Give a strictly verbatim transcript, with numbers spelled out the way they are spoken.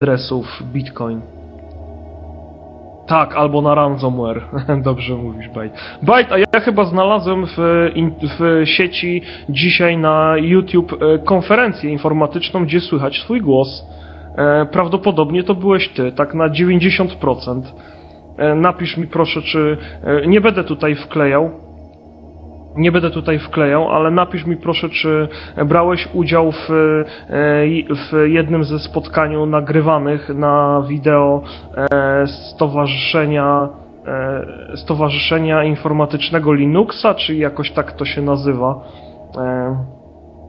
adresów Bitcoin. Tak, albo na ransomware. Dobrze mówisz, Bajt. Bajt, a ja chyba znalazłem w, in, w sieci dzisiaj na YouTube konferencję informatyczną, gdzie słychać twój głos. Prawdopodobnie to byłeś ty, tak na dziewięćdziesiąt procent. Napisz mi proszę, czy... Nie będę tutaj wklejał. Nie będę tutaj wklejał, ale napisz mi proszę, czy brałeś udział w, w jednym ze spotkań nagrywanych na wideo Stowarzyszenia, Stowarzyszenia Informatycznego Linuxa, czy jakoś tak to się nazywa.